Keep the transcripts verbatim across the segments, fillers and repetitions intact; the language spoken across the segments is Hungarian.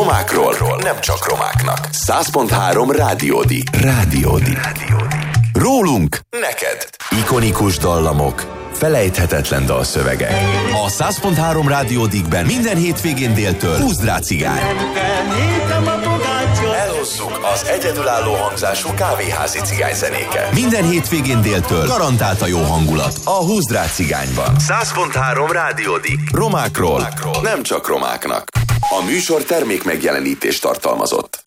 Romákról, nem csak romáknak. száz pont három Rádiódi. Rádiódi. Rólunk neked. Ikonikus dallamok, felejthetetlen dalszövegek. A száz pont három Rádiódikben minden hétvégén déltől húzd rá cigány. Elhozzuk az egyedülálló hangzású kávéházi cigányzenéket. Minden hétvégén déltől garantált a jó hangulat a húzd rá cigányban. száz pont három Rádiódik. Romákról, Romákról, nem csak romáknak. A műsor termék megjelenítést tartalmazott.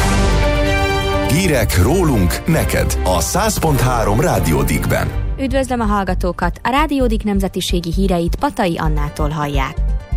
Hírek rólunk neked a száz pont három Rádiódikben. Üdvözlöm a hallgatókat! A Rádiódik nemzetiségi híreit Patai Annától hallják.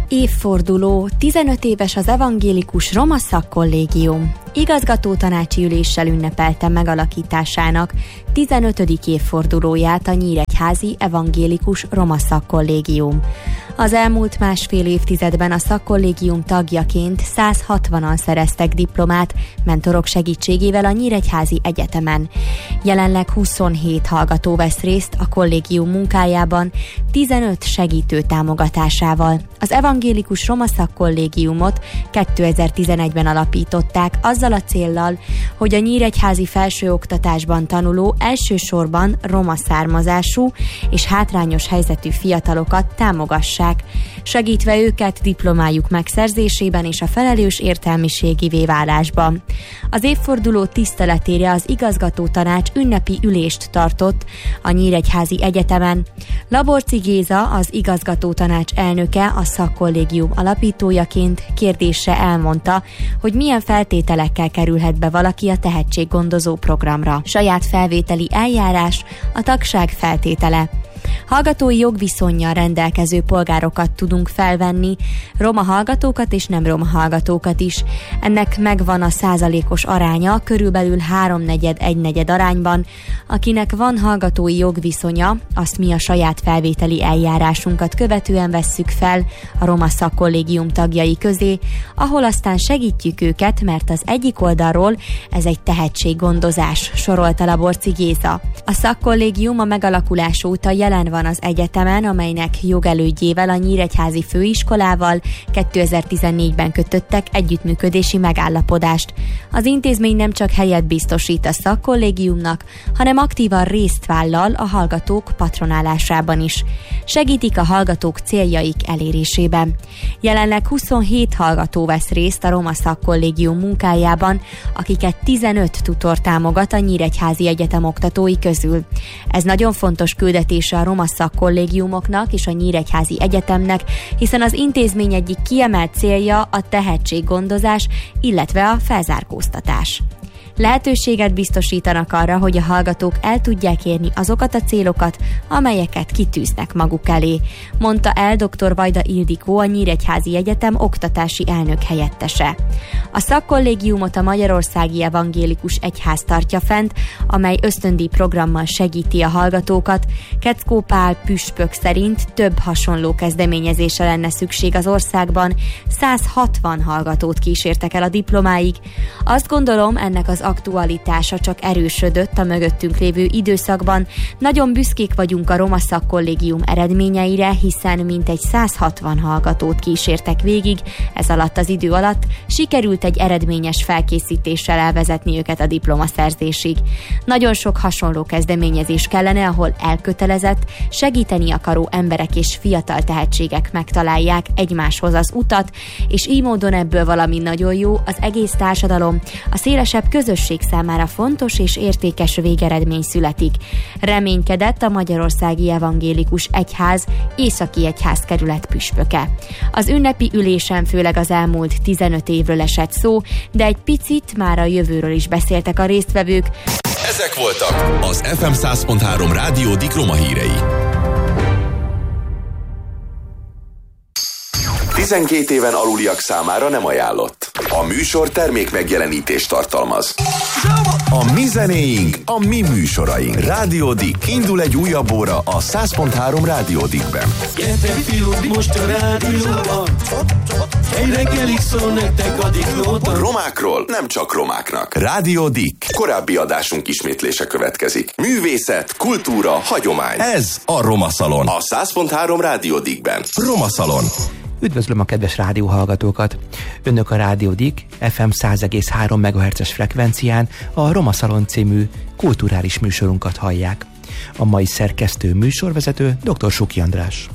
Évforduló, tizenöt éves az Evangélikus Roma Szakkollégium. Igazgatótanácsi üléssel ünnepelte megalakításának tizenötödik évfordulóját a Nyíregyházi Evangélikus Roma Szakkollégium. Az elmúlt másfél évtizedben a szakkollégium tagjaként száz hatvanan szereztek diplomát mentorok segítségével a Nyíregyházi Egyetemen. Jelenleg huszonhét hallgató vesz részt a kollégium munkájában, tizenöt segítő támogatásával. Az Evangélikus Roma Szakkollégiumot kétezer-tizenegyben alapították azzal a céllal, hogy a nyíregyházi felsőoktatásban tanuló elsősorban roma származású és hátrányos helyzetű fiatalokat támogassák, segítve őket diplomájuk megszerzésében és a felelős értelmiségivé válásban. Az évforduló tiszteletére az igazgatótanács ünnepi ülést tartott a Nyíregyházi Egyetemen. Laborci Géza, az igazgatótanács elnöke, a szakkollégium alapítójaként kérdésre elmondta, hogy milyen feltételekkel kerülhet be valaki a tehetséggondozó programra. Saját felvételi eljárás a tagság feltétele. Hallgatói jogviszonnyal rendelkező polgárokat tudunk felvenni, roma hallgatókat és nem roma hallgatókat is. Ennek megvan a százalékos aránya, körülbelül háromnegyed egynegyed arányban. Akinek van hallgatói jogviszonya, azt mi a saját felvételi eljárásunkat követően vesszük fel a Roma Szakkollégium tagjai közé, ahol aztán segítjük őket, mert az egyik oldalról ez egy tehetséggondozás, sorolta Laborci Géza. A szakkollégium a megalakulás óta jelen van az egyetemen, amelynek jogelődjével, a Nyíregyházi Főiskolával kétezer-tizennégyben kötöttek együttműködési megállapodást. Az intézmény nem csak helyet biztosít a szakkollégiumnak, hanem aktívan részt vállal a hallgatók patronálásában is. Segítik a hallgatók céljaik elérésében. Jelenleg huszonhét hallgató vesz részt a Roma Szakkollégium munkájában, akiket tizenöt tutor támogat a Nyíregyházi Egyetem oktatói közül. Ez nagyon fontos küldetése a roma szakkollégiumoknak és a Nyíregyházi Egyetemnek, hiszen az intézmény egyik kiemelt célja a tehetséggondozás, illetve a felzárkóztatás. Lehetőséget biztosítanak arra, hogy a hallgatók el tudják érni azokat a célokat, amelyeket kitűznek maguk elé, mondta el dr. Vajda Ildikó, a Nyíregyházi Egyetem oktatási elnök helyettese. A szakkollégiumot a Magyarországi Evangélikus Egyház tartja fent, amely ösztöndíj programmal segíti a hallgatókat. Keckó Pál püspök szerint több hasonló kezdeményezésre lenne szükség az országban, száz hatvan hallgatót kísértek el a diplomáig. Azt gondolom, ennek az aktualitása csak erősödött a mögöttünk lévő időszakban. Nagyon büszkék vagyunk a Roma Szakkollégium eredményeire, hiszen mintegy száz hatvan hallgatót kísértek végig, ez alatt az idő alatt sikerült egy eredményes felkészítéssel elvezetni őket a diplomaszerzésig. Nagyon sok hasonló kezdeményezés kellene, ahol elkötelezett, segíteni akaró emberek és fiatal tehetségek megtalálják egymáshoz az utat, és így módon ebből valami nagyon jó, az egész társadalom, a szélesebb közösség számára fontos és értékes végeredmény születik. Reménykedett a Magyarországi Evangélikus Egyház Északi Egyházkerület püspöke. Az ünnepi ülésen főleg az elmúlt tizenöt évről esett szó, de egy picit már a jövőről is beszéltek a résztvevők. Ezek voltak az ef em száz pont három Rádiódik roma hírei. tizenkét éven aluliak számára nem ajánlott. A műsor termék megjelenítést tartalmaz. A mi zenéink, a mi műsoraink. Rádiódik. Indul egy újabb óra a száz pont három Rádiódikben. Gyertek fiúk, most a rádióban. Egy reggelig szól nektek a diklóban. Romákról, nem csak romáknak. Rádiódik. Korábbi adásunk ismétlése következik. Művészet, kultúra, hagyomány. Ez a Roma Szalon. A száz pont három Rádiódikben. Roma Szalon. Üdvözlöm a kedves rádióhallgatókat! Önök a Rádiódik ef em száz egész három megahertzes frekvencián a Roma Szalon című kulturális műsorunkat hallják. A mai szerkesztő műsorvezető dr. Suki András.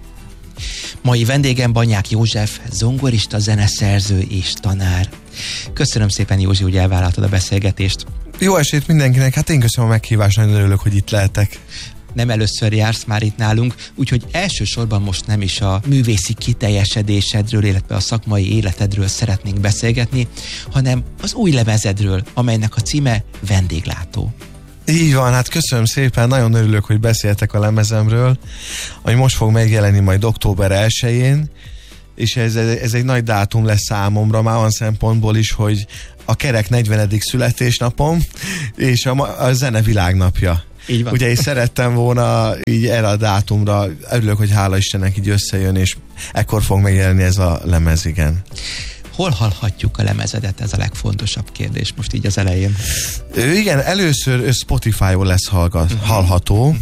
Mai vendégem Banyák József, zongorista, zeneszerző és tanár. Köszönöm szépen, Józsi, hogy elvállaltad a beszélgetést. Jó esét mindenkinek, hát én köszönöm a meghívást, nagyon örülök, hogy itt lehetek. Nem először jársz már itt nálunk, úgyhogy elsősorban most nem is a művészi kiteljesedésedről, illetve a szakmai életedről szeretnénk beszélgetni, hanem az új lemezedről, amelynek a címe Vendéglátó. Így van, hát köszönöm szépen, nagyon örülök, hogy beszéltek a lemezemről, ami most fog megjelenni majd október elsején, és ez, ez egy nagy dátum lesz számomra, már olyan szempontból is, hogy a kerek negyvenedik születésnapom, és a, a zene világnapja. Így van. Ugye én szerettem volna így erre a dátumra, örülök, hogy hála Istennek így összejön, és ekkor fog megjelenni ez a lemez, igen. Hol hallhatjuk a lemezedet? Ez a legfontosabb kérdés most így az elején. Ö, igen, először Spotify-on lesz hallgat, uh-huh. hallható, uh-huh.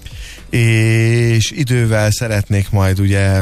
és idővel szeretnék majd ugye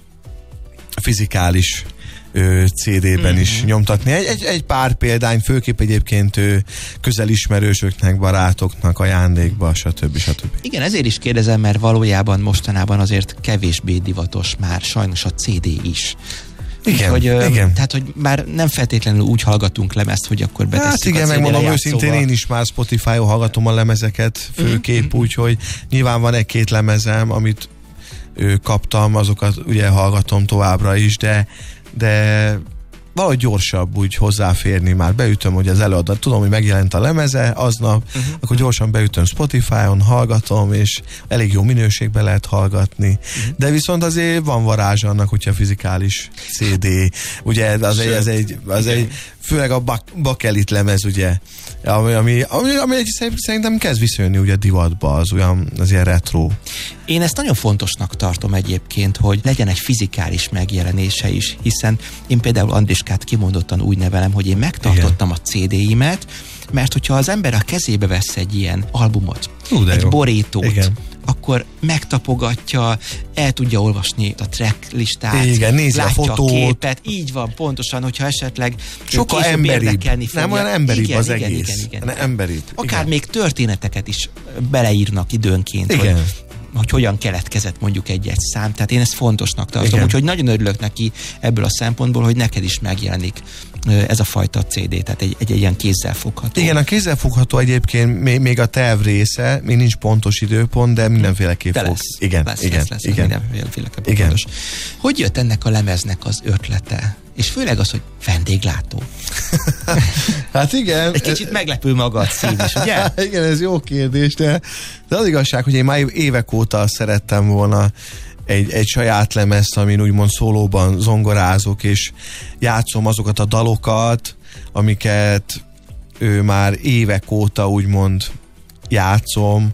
fizikális ö, cé dében uh-huh. is nyomtatni. Egy, egy, egy pár példány, főképp egyébként ö, közelismerősöknek, barátoknak, ajándékba, stb. stb. Igen, ezért is kérdezem, mert valójában mostanában azért kevésbé divatos már sajnos a cé dé is. Igen, hogy, igen. Tehát, hogy már nem feltétlenül úgy hallgatunk lemezt, hogy akkor betesszük hát igen, a cé dére megmondom játszóba. őszintén, én is már Spotify-on hallgatom a lemezeket főképp, mm-hmm. úgyhogy nyilván van egy-két lemezem, amit ő, kaptam, azokat ugye hallgatom továbbra is, de, de valahogy gyorsabb úgy hozzáférni, már beütöm, hogy az előadat, tudom, hogy megjelent a lemeze aznap, uh-huh. akkor gyorsan beütöm Spotify-on, hallgatom, és elég jó minőségben lehet hallgatni. Uh-huh. De viszont azért van varázs annak, hogyha fizikális cé dé, ugye az egy, az egy, az egy főleg a bak- bakelit lemez, ugye, ami, ami, ami, ami egy, szerintem kezd visszajönni ugye divatba, az olyan, az ilyen retro. Én ezt nagyon fontosnak tartom egyébként, hogy legyen egy fizikális megjelenése is, hiszen én például Andriskát kimondottan úgy nevelem, hogy én megtartottam igen. a cé déimet, mert hogyha az ember a kezébe vesz egy ilyen albumot, Hú, egy jó. borítót, igen. akkor megtapogatja, el tudja olvasni a track listát, igen, nézi látja a fotót. A képet, így van, pontosan, hogyha esetleg sokkal emberibb, nem olyan emberibb igen, az igen, egész, igen, igen, igen. emberibb. Akár igen. még történeteket is beleírnak időnként, igen. hogy hogy hogyan keletkezett mondjuk egy-egy szám. Tehát én ezt fontosnak tartom. Igen. Úgyhogy nagyon örülök neki ebből a szempontból, hogy neked is megjelenik ez a fajta cé dé, tehát egy, egy, egy ilyen kézzelfogható. Igen, a kézzelfogható egyébként még, még a terv része, még nincs pontos időpont, de mindenféleképp de fog. Lesz, igen, lesz, igen, lesz, lesz, igen. mindenféleképp igen. pontos. Hogy jött ennek a lemeznek az ötlete? És főleg az, hogy vendéglátó. Hát igen. Egy kicsit meglepő maga a cím is, ugye? Igen, ez jó kérdés, de, de az igazság, hogy én már évek óta szerettem volna egy, egy saját lemezt, amin úgymond szólóban zongorázok, és játszom azokat a dalokat, amiket ő már évek óta úgymond játszom,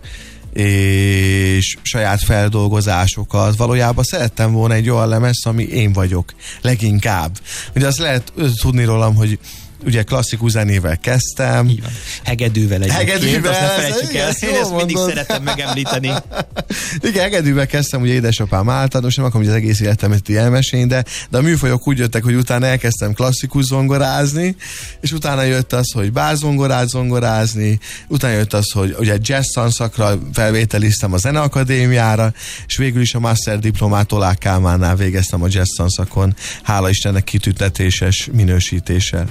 és saját feldolgozásokat. Valójában szerettem volna egy olyan lemezt, ami én vagyok, leginkább. Ugye azt lehet tudni rólam, hogy ugye klasszikus zenével kezdtem. Így van. Hegedűvel egyébként. Hegedűvel, azt ne felejtsük el. Ezt Én ezt mindig mondod. szeretem megemlíteni. Igen, hegedűvel kezdtem, ugye édesapám általános, nem akarom, hogy az egész életemet így elmesélni, de, de a műfajok úgy jöttek, hogy utána elkezdtem klasszikus zongorázni, és utána jött az, hogy bárzongorát zongorázni, utána jött az, hogy ugye jazz tanszakra felvételiztem a Zeneakadémiára, és végül is a master diplomát Olák Kálmánnál végeztem a jazz tanszakon, hála Istennek kitüntetéses minősítéssel.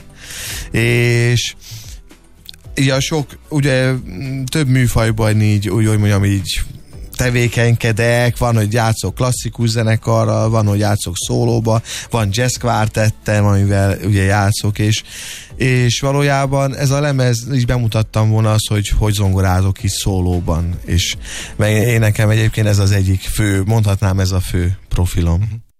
És így a sok, ugye több műfajban így, úgy, hogy mondjam, így tevékenykedek, van, hogy játszok klasszikus zenekarral, van, hogy játszok szólóba, van jazz kvártettem, amivel ugye játszok, és, és valójában ez a lemez, is bemutattam volna azt, hogy hogy zongorázok is szólóban, és én nekem egyébként ez az egyik fő, mondhatnám ez a fő profilom.